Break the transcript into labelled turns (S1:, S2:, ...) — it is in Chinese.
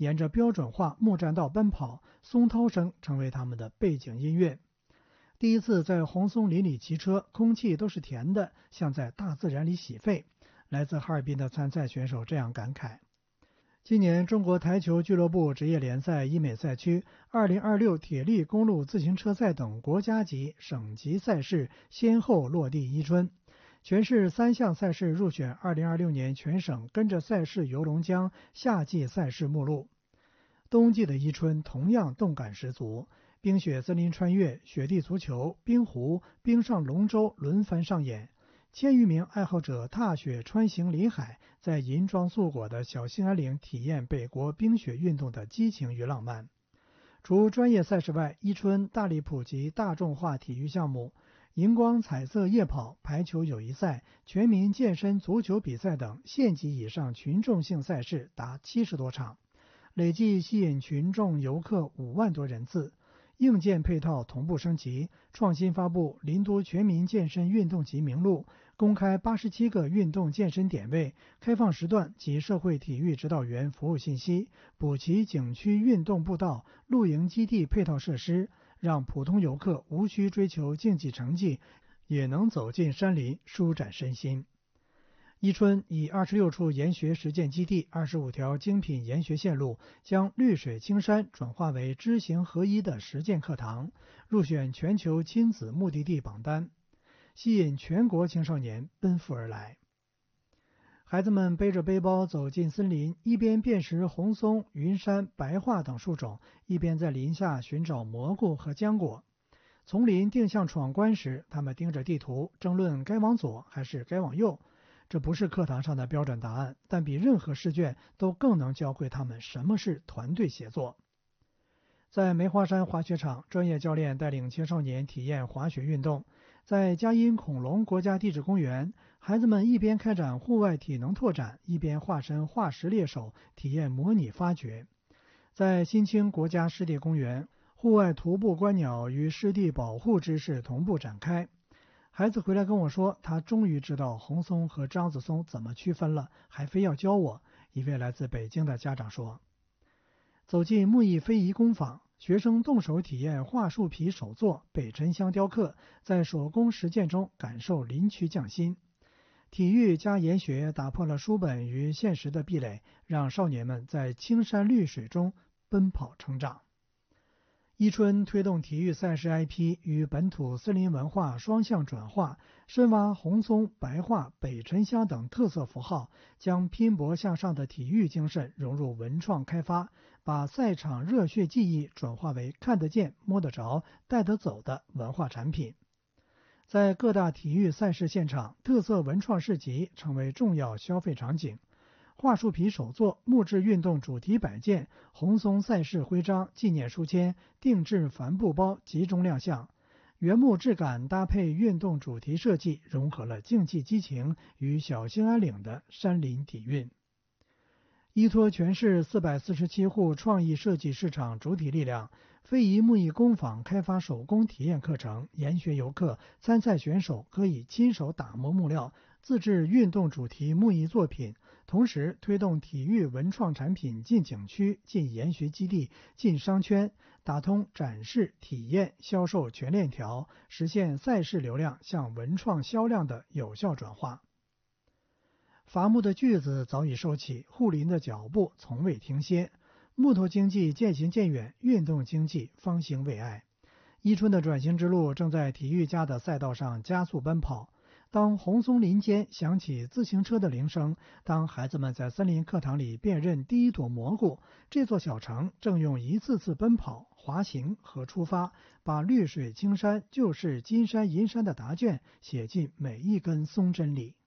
S1: 沿着标准化木栈道奔跑，松涛声成为他们的背景音乐。第一次在红松林里骑车，空气都是甜的，像在大自然里洗肺。来自哈尔滨的参赛选手这样感慨。今年中国台球俱乐部职业联赛医美赛区2026铁力公路自行车赛等国家级、省级赛事先后落地伊春，全市3项赛事入选2026年全省跟着赛事游龙江夏季赛事目录。冬季的伊春同样动感十足，冰雪森林穿越、雪地足球、冰壶、冰上龙舟轮番上演。千余名爱好者踏雪穿行里海，在银装素裹的小兴安岭体验北国冰雪运动的激情与浪漫。除专业赛事外，伊春大力普及大众化体育项目，荧光彩色夜跑、排球友谊赛、全民健身足球比赛等县级以上群众性赛事达70多场，累计吸引群众游客5万多人次。硬件配套同步升级，创新发布林都全民健身运动集名录，公开87个运动健身点位，开放时段及社会体育指导员服务信息，补齐景区运动步道、露营基地配套设施，让普通游客无需追求竞技成绩，也能走进山林舒展身心。伊春以26处研学实践基地、25条精品研学线路，将绿水青山转化为知行合一的实践课堂，入选全球亲子目的地榜单，吸引全国青少年奔赴而来。孩子们背着背包走进森林，一边辨识红松、云杉、白桦等树种，一边在林下寻找蘑菇和浆果。丛林定向闯关时，他们盯着地图，争论该往左还是该往右。这不是课堂上的标准答案，但比任何试卷都更能教会他们什么是团队协作。在梅花山滑雪场，专业教练带领青少年体验滑雪运动。在嘉荫恐龙国家地质公园，孩子们一边开展户外体能拓展，一边化身化石猎手，体验模拟发掘。在新青国家湿地公园，户外徒步观鸟与湿地保护知识同步展开。孩子回来跟我说，他终于知道红松和樟子松怎么区分了，还非要教我。一位来自北京的家长说。走进木艺非遗工坊，学生动手体验桦树皮手作、北沉香雕刻，在手工实践中感受林区匠心。体育加研学打破了书本与现实的壁垒，让少年们在青山绿水中奔跑成长。伊春推动体育赛事 IP 与本土森林文化双向转化，深挖红松、白桦、北沉香等特色符号，将拼搏向上的体育精神融入文创开发，把赛场热血记忆转化为看得见、摸得着、带得走的文化产品。在各大体育赛事现场，特色文创市集成为重要消费场景。桦树皮手作、木质运动主题摆件、红松赛事徽章、纪念书签、定制帆布包集中亮相，原木质感搭配运动主题设计，融合了竞技激情与小兴安岭的山林底蕴。依托全市447户创意设计市场主体力量，非遗木艺工坊开发手工体验课程，研学游客、参赛选手可以亲手打磨木料，自制运动主题木艺作品，同时推动体育文创产品进景区、进研学基地、进商圈，打通展示、体验、销售全链条，实现赛事流量向文创销量的有效转化。伐木的锯子早已收起，护林的脚步从未停歇。木头经济渐行渐远，运动经济方兴未艾。伊春的转型之路正在体育家的赛道上加速奔跑。当红松林间响起自行车的铃声，当孩子们在森林课堂里辨认第一朵蘑菇，这座小城正用一次次奔跑、滑行和出发，把绿水青山就是金山银山的答卷写进每一根松针里。